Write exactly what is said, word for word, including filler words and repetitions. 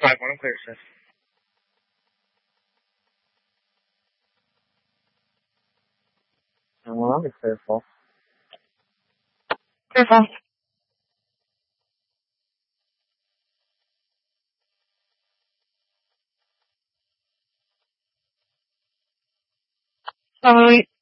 Five one, I'm clear, sir. And well, I'm clear, false. Clear false. Sorry.